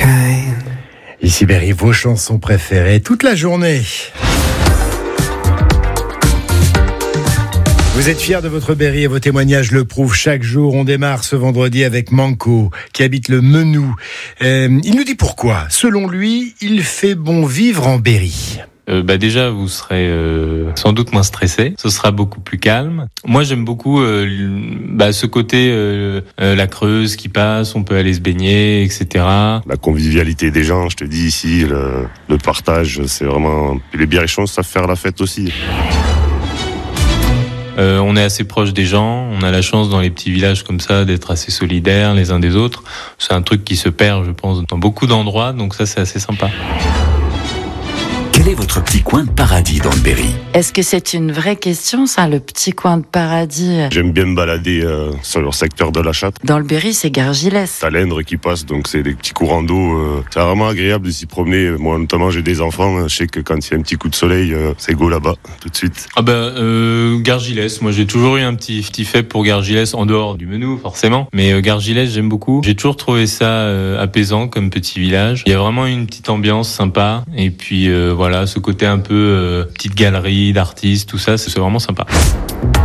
Ici Berry, vos chansons préférées toute la journée. Vous êtes fiers de votre Berry et vos témoignages le prouvent chaque jour. On démarre ce vendredi avec Manco, qui habite le Menou. Il nous dit pourquoi. Selon lui, il fait bon vivre en Berry. Déjà, vous serez sans doute moins stressé. Ce sera beaucoup plus calme. Moi, j'aime beaucoup ce côté la Creuse qui passe, on peut aller se baigner, etc. La convivialité des gens, je te dis ici, le partage, c'est vraiment... Les Berrichons savent faire la fête aussi. On est assez proche des gens, on a la chance dans les petits villages comme ça d'être assez solidaires les uns des autres. C'est un truc qui se perd, je pense, dans beaucoup d'endroits, donc ça c'est assez sympa. Quel est votre petit coin de paradis dans le Berry ? Est-ce que c'est une vraie question, ça, le petit coin de paradis ? J'aime bien me balader sur le secteur de la Chatte. Dans le Berry, c'est Gargilès. T'as l'Indre qui passe, donc c'est des petits courants d'eau. C'est vraiment agréable de s'y promener. Moi, notamment, j'ai des enfants. Je sais que quand il y a un petit coup de soleil, c'est go là-bas, tout de suite. Gargilès. Moi, j'ai toujours eu un petit fait pour Gargilès, en dehors du Menou, forcément. Mais Gargilès, j'aime beaucoup. J'ai toujours trouvé ça apaisant comme petit village. Il y a vraiment une petite ambiance sympa. Et puis, voilà, ce côté un peu petite galerie d'artistes, tout ça, c'est vraiment sympa.